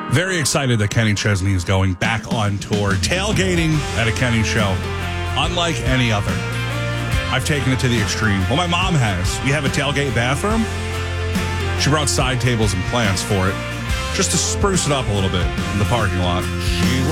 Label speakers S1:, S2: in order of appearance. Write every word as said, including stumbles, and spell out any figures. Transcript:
S1: Very excited that Kenny Chesney is going back on tour, tailgating at a Kenny show, unlike any other. I've taken it to the extreme. Well, my mom has. We have a tailgate bathroom. She brought side tables and plants for it, just to spruce it up a little bit in the parking lot. She